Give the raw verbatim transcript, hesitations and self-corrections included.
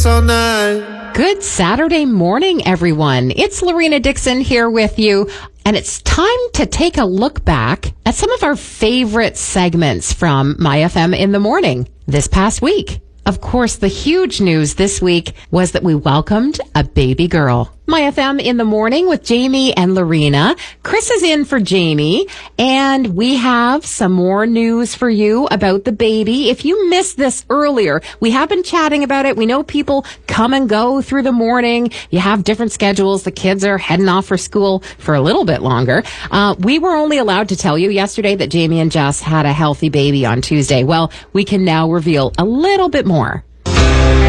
all night. Good Saturday morning, everyone. It's Lorena Dixon here with you, and it's time to take a look back at some of our favorite segments from My F M in the Morning this past week. Of course, the huge news this week was that we welcomed a baby girl. My F M in the Morning with Jamie and Lorena. Chris is in for Jamie, and we have some more news for you about the baby. If you missed this earlier, we have been chatting about it. We know people come and go through the morning. You have different schedules. The kids are heading off for school for a little bit longer. Uh, we were only allowed to tell you yesterday that Jamie and Jess had a healthy baby on Tuesday. Well, we can now reveal a little bit more.